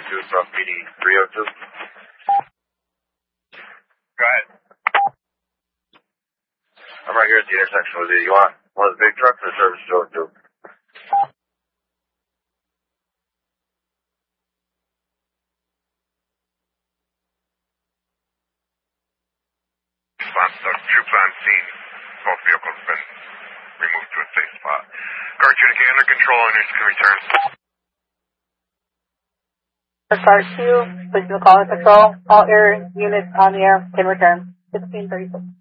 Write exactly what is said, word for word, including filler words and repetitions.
two from P D three oh two. Go ahead. I'm right here at the intersection with you. You want one of the big trucks or service door two? Troops on scene. Both vehicles have been removed to a safe spot. Guard unit, get under control. Owners can return. Guard two, please call control. All air units on the air can return. sixteen thirty-six.